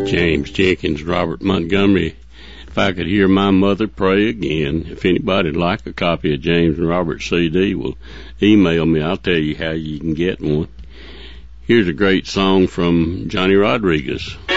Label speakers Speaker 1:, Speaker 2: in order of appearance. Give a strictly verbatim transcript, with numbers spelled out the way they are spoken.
Speaker 1: James Jenkins, Robert Montgomery. If I could hear my mother pray again. If anybody'd like a copy of James and Robert's C D, well, email me. I'll tell you how you can get one. Here's a great song from Johnny Rodriguez.